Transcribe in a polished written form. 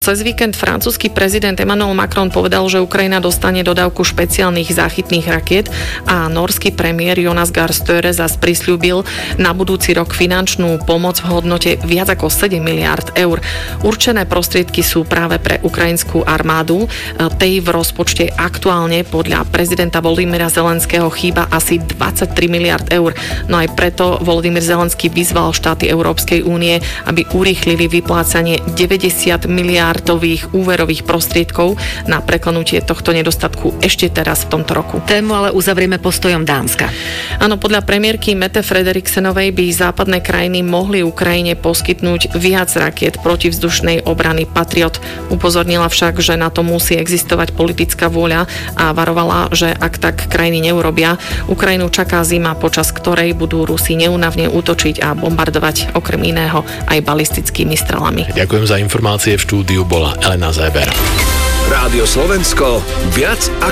Cez víkend francúzsky prezident Emmanuel Macron povedal, že Ukrajina dostane dodávku špeciálnych záchytných rakiet a norský premiér Jonas Gahr Støre zas prisľúbil na budúci rok finančnú pomoc v hodnote viac ako 7 miliárd eur. Určené prostriedky sú práve pre ukrajinskú armádu. Tej v rozpočte aktuálne podľa prezidenta Volodymyra Zelenského chýba asi 23 miliárd eur. No aj preto Volodymyr Zelenský vyzval štáty Európskej únie, aby urýchlili vyplácanie 90 miliárdových úverových prostriedkov na preklenutie tohto nedostatku ešte teraz v tomto roku. Tému ale uzavrieme postojom Dánska. Áno, podľa premiérky Mette Frederiksenovej by západné krajiny mohli Ukrajine poskytnúť viac rakiet protivzdušnej obrany Patriot. Upozornila však, že na to musí existovať politická vôľa a varovala, že ak tak krajiny neurobia, Ukrajinu čaká zima, počas ktorej budú Rusi neúnavne útočiť a bombardovať okrem iného aj balistickými strelami. Ďakujem za informácie, v štúdiu bola Elena Záber. Rádio Slovensko, viac